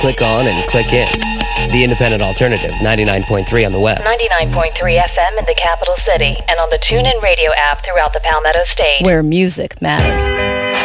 click on and click in. The Independent Alternative, 99.3 on the web. 99.3 FM in the capital city and on the TuneIn Radio app throughout the Palmetto State. Where music matters.